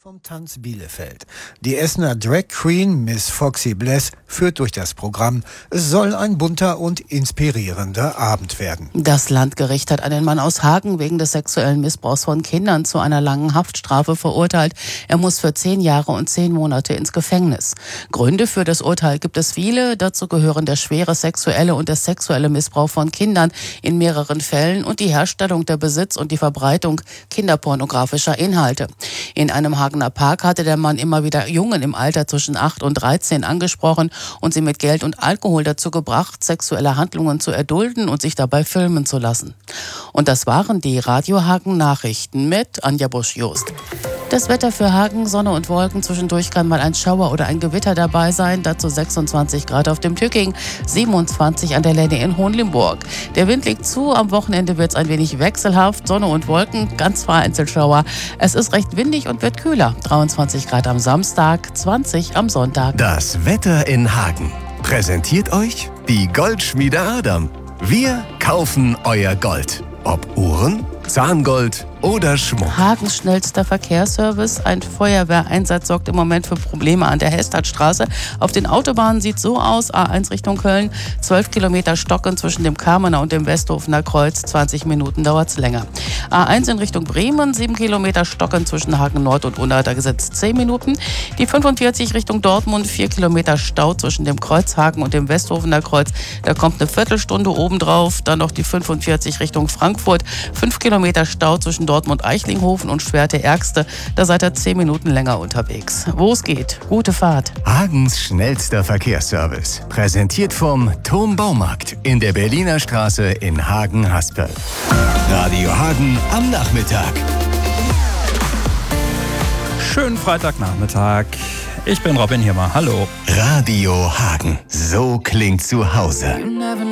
Vom Tanz Bielefeld. Die Essener Drag Queen Miss Foxy Bless führt durch das Programm. Es soll ein bunter und inspirierender Abend werden. Das Landgericht hat einen Mann aus Hagen wegen des sexuellen Missbrauchs von Kindern zu einer langen Haftstrafe verurteilt. Er muss für 10 Jahre und 10 Monate ins Gefängnis. Gründe für das Urteil gibt es viele. Dazu gehören der schwere sexuelle und der sexuelle Missbrauch von Kindern in mehreren Fällen und die Herstellung, der Besitz und die Verbreitung kinderpornografischer Inhalte. In einem Hagener Park hatte der Mann immer wieder Jungen im Alter zwischen 8 und 13 angesprochen und sie mit Geld und Alkohol dazu gebracht, sexuelle Handlungen zu erdulden und sich dabei filmen zu lassen. Und das waren die Radio Hagen Nachrichten mit Anja Busch-Jost. Das Wetter für Hagen, Sonne und Wolken. Zwischendurch kann mal ein Schauer oder ein Gewitter dabei sein. Dazu 26 Grad auf dem Tücking, 27 an der Lenne in Hohenlimburg. Der Wind liegt zu. Am Wochenende wird es ein wenig wechselhaft. Sonne und Wolken, ganz vereinzelt Schauer. Es ist recht windig und wird kühler. 23 Grad am Samstag, 20 am Sonntag. Das Wetter in Hagen. Präsentiert euch die Goldschmiede Adam. Wir kaufen euer Gold. Ob Uhren, Zahngold oder Schmuck. Hagens schnellster Verkehrsservice. Ein Feuerwehreinsatz sorgt im Moment für Probleme an der Hestadtstraße. Auf den Autobahnen sieht so aus: A1 Richtung Köln, 12 Kilometer Stocken zwischen dem Kamener und dem Westhofener Kreuz, 20 Minuten dauert es länger. A1 in Richtung Bremen, 7 Kilometer Stocken zwischen Hagen Nord und Unna, da gesetzt 10 Minuten. Die 45 Richtung Dortmund, 4 Kilometer Stau zwischen dem Kreuzhagen und dem Westhofener Kreuz, da kommt eine Viertelstunde obendrauf. Dann noch die 45 Richtung Frankfurt, 5 Kilometer Stau zwischen Dortmund-Eichlinghofen und Schwerte-Ärgste, da seid ihr 10 Minuten länger unterwegs. Wo es geht, gute Fahrt. Hagens schnellster Verkehrsservice. Präsentiert vom Turm Baumarkt in der Berliner Straße in Hagen-Haspel. Radio Hagen am Nachmittag. Schönen Freitagnachmittag. Ich bin Robin Hirmer. Hallo. Radio Hagen. So klingt zu Hause.